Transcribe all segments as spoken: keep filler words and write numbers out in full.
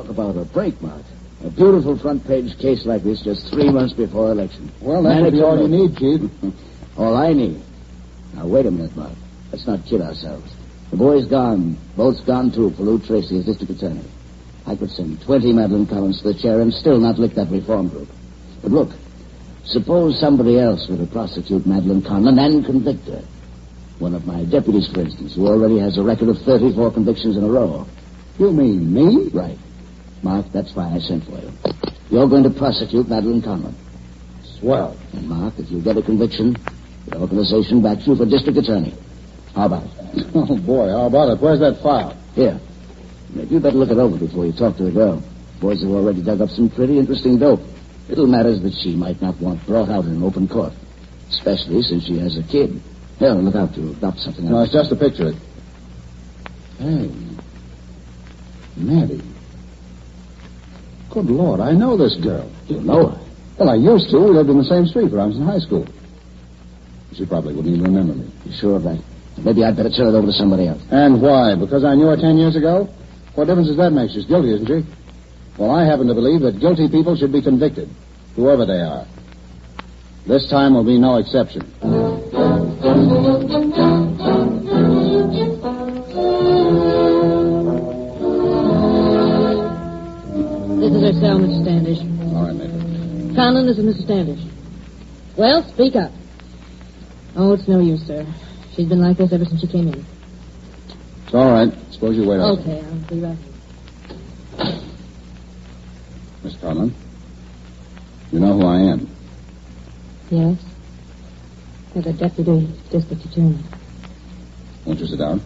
Talk about a break, Mark. A beautiful front-page case like this just three months before election. Well, that'll be all you need, Chief. All I need. Now, wait a minute, Mark. Let's not kid ourselves. The boy's gone. Boat's gone, too, for Lou Tracy as district attorney. I could send twenty Madeline Collins to the chair and still not lick that reform group. But look, suppose somebody else were to prosecute Madeline Conlon and convict her. One of my deputies, for instance, who already has a record of thirty-four convictions in a row. You mean me? Right. Mark, that's why I sent for you. You're going to prosecute Madeline Conlon. Swell. And, Mark, if you get a conviction, the organization backs you for district attorney. How about it? Oh, boy, how about it? Where's that file? Here. Maybe you better look it over before you talk to the girl. Boys have already dug up some pretty interesting dope. Little matters that she might not want brought out in an open court. Especially since she has a kid. Here, look out to adopt something. No, it's just a picture. Hey. Maddie. Good Lord, I know this girl. You know her? Well, I used to. We lived in the same street when I was in high school. She probably wouldn't even remember me. You sure of that? Maybe I'd better turn it over to somebody else. And why? Because I knew her ten years ago? What difference does that make? She's guilty, isn't she? Well, I happen to believe that guilty people should be convicted, whoever they are. This time will be no exception. This is her cell, Mister Standish. All right, Major. Conlon, this is Mister Standish. Well, speak up. Oh, it's no use, sir. She's been like this ever since she came in. It's all right. Suppose you wait out. Okay, I'll be right. Miss Conlon, you know who I am. Yes? You're the deputy district attorney. Won't you sit down?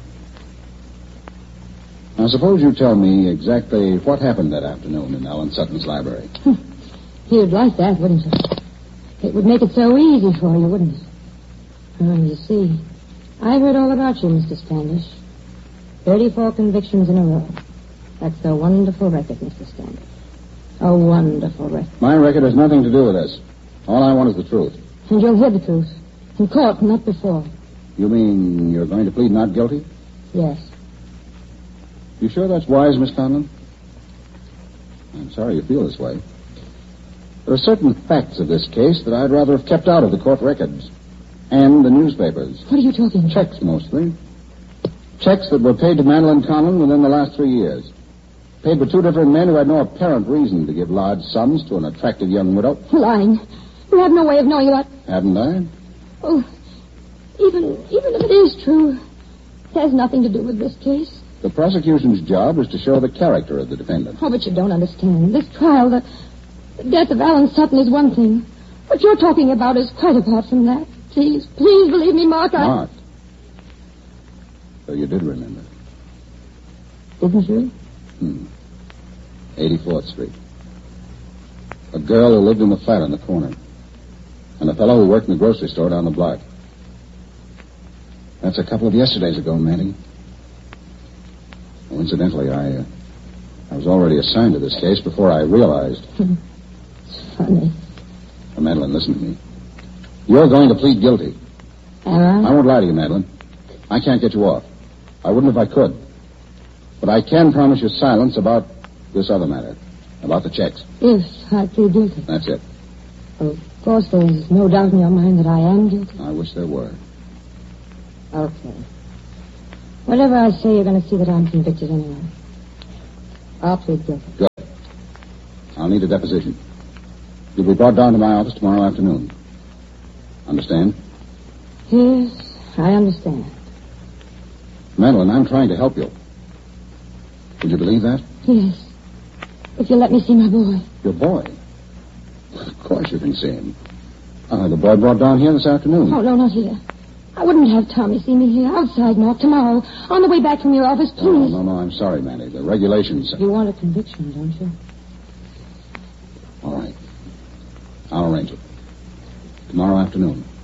Now, suppose you tell me exactly what happened that afternoon in Ellen Sutton's library. You'd like that, wouldn't you? It would make it so easy for you, wouldn't it? Oh, you see, I've heard all about you, Mister Standish. Thirty-four convictions in a row. That's a wonderful record, Mister Standish. A wonderful record. My record has nothing to do with this. All I want is the truth. And you'll hear the truth. In court, not before. You mean you're going to plead not guilty? Yes. You sure that's wise, Miss Conlon? I'm sorry you feel this way. There are certain facts of this case that I'd rather have kept out of the court records. And the newspapers. What are you talking about? Checks, mostly. Checks that were paid to Madeline Conlon within the last three years. Paid to two different men who had no apparent reason to give large sums to an attractive young widow. Lying. You have no way of knowing what... Hadn't I? Oh, even, even if it is true, it has nothing to do with this case. The prosecution's job is to show the character of the defendant. Oh, but you don't understand. This trial, the, the death of Alan Sutton is one thing. What you're talking about is quite apart from that. Please, please believe me, Mark. I... Mark. So you did remember. Didn't you? Hmm. eighty-fourth Street. A girl who lived in the flat on the corner. And a fellow who worked in the grocery store down the block. That's a couple of yesterdays ago, Mandy. Well, incidentally, I, uh, I was already assigned to this case before I realized. It's funny. Now, Madeline, listen to me. You're going to plead guilty. Am I? I won't lie to you, Madeline. I can't get you off. I wouldn't if I could. But I can promise you silence about this other matter. About the checks. If I plead guilty. That's it. Of course, there's no doubt in your mind that I am guilty. I wish there were. Okay. Whatever I say, you're going to see that I'm convicted anyway. I'll plead guilty. Good. I'll need a deposition. You'll be brought down to my office tomorrow afternoon. Understand? Yes, I understand. Madeline, I'm trying to help you. Would you believe that? Yes. If you'll let me see my boy. Your boy? Of course you can see him. Uh, the boy brought down here this afternoon. Oh, no, not here. I wouldn't have Tommy see me here. Outside, Mark, tomorrow. On the way back from your office, please. No, no, no, I'm sorry, Manny. The regulations... You want a conviction, don't you? All right. I'll arrange it. Tomorrow afternoon.